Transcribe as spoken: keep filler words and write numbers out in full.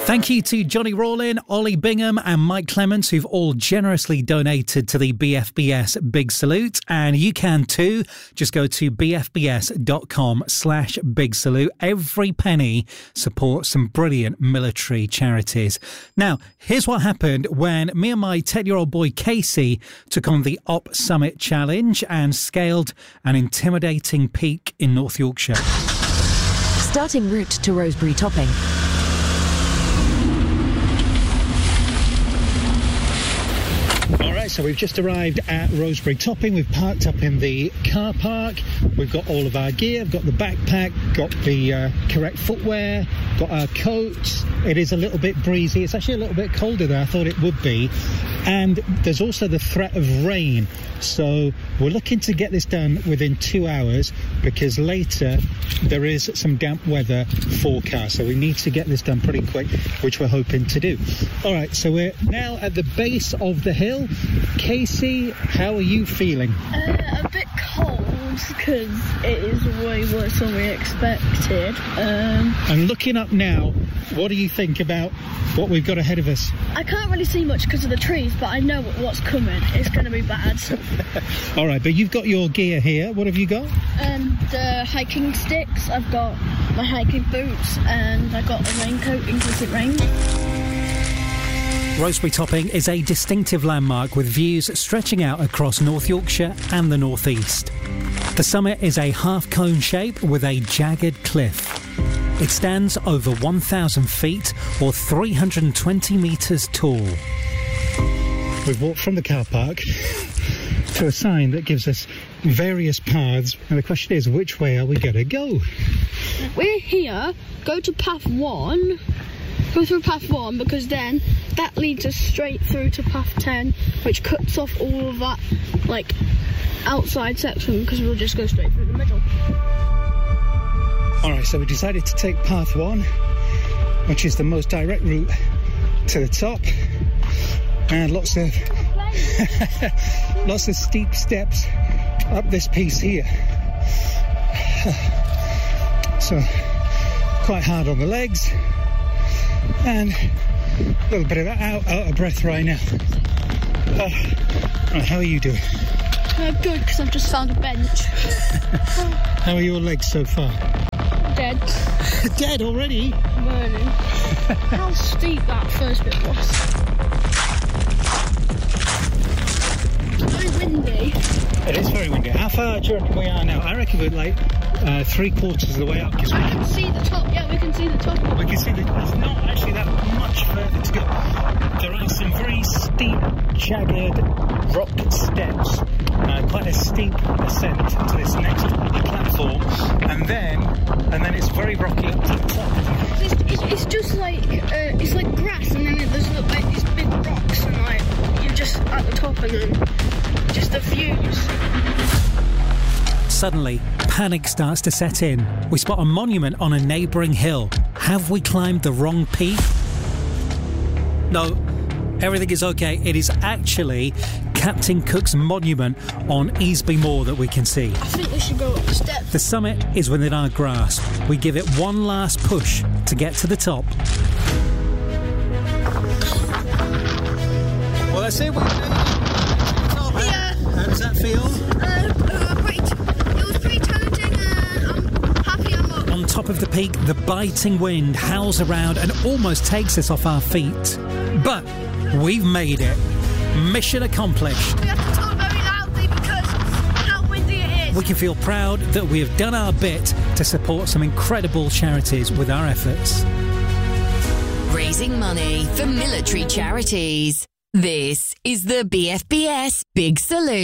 Thank you to Johnny Rawlin, Ollie Bingham and Mike Clements, who've all generously donated to the B F B S Big Salute. And you can too. Just go to bfbs.com slash big salute. Every penny supports some brilliant military charities. Now, here's what happened when me and my ten-year-old boy Casey took on the Op Summit Challenge and scaled an intimidating peak in North Yorkshire. Starting route to Rosebery Topping. So we've just arrived at Rosebery Topping. We've parked up in the car park. We've got all of our gear. I've got the backpack, got the uh, correct footwear, got our coats. It is a little bit breezy. It's actually a little bit colder than I thought it would be. And there's also the threat of rain. So we're looking to get this done within two hours because later there is some damp weather forecast. So we need to get this done pretty quick, which we're hoping to do. All right, so we're now at the base of the hill. Casey, how are you feeling? Uh, a bit cold because it is way worse than we expected. Um, and looking up now, what do you think about what we've got ahead of us? I can't really see much because of the trees, but I know what's coming. It's going to be bad. All right, but you've got your gear here. What have you got? Um, the hiking sticks. I've got my hiking boots, and I got a raincoat in case it rains. Rosebery Topping is a distinctive landmark with views stretching out across North Yorkshire and the North East. The summit is a half-cone shape with a jagged cliff. It stands over one thousand feet or three hundred twenty metres tall. We've walked from the car park to a sign that gives us various paths, and the question is, which way are we going to go? We're here, go to path one, go through path one, because then that leads us straight through to path ten, which cuts off all of that, like, outside section, because we'll just go straight through the middle. Alright, so we decided to take path one, which is the most direct route to the top, and lots of lots of steep steps up this piece here. So quite hard on the legs, and a little bit of out, out of breath right now. Uh, right, how are you doing? Uh, good, because I've just found a bench. How are your legs so far? Dead. Dead already? Burning. How steep that first bit was. It's very windy. It is very windy. How far do you reckon we are now? I reckon we're like uh, three quarters of the way up. Cause we I can see the top. Yeah, we can see the top. We can see the top. It's not actually that much further to go. There are some very steep, jagged rock steps. Uh, quite a steep ascent to this next platform, and then and then it's very rocky up to the top. It's, it's, it's just like uh, it's like grass, and then there's like these big rocks, and like you're just at the top, and then just the views. Suddenly, panic starts to set in. We spot a monument on a neighbouring hill. Have we climbed the wrong peak? No, everything is okay. It is actually Captain Cook's monument on Easby Moor that we can see. I think we should go up the steps. The summit is within our grasp. We give it one last push to get to the top. Well, that's it. We're Yeah. How does that feel? Uh, uh, pretty t- it was pretty challenging, and I'm happy I'm up. On top of the peak, the biting wind howls around and almost takes us off our feet. But we've made it. Mission accomplished. We have to talk very loudly because of how windy it is. We can feel proud that we have done our bit to support some incredible charities with our efforts. Raising money for military charities. This is the B F B S Big Salute.